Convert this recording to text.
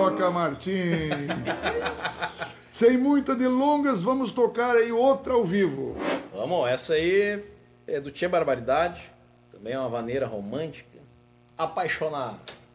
Carioca Martins. Sem muitas delongas, vamos tocar aí outra ao vivo. Vamos, essa aí é do Tia Barbaridade, também é uma vaneira romântica, apaixonada.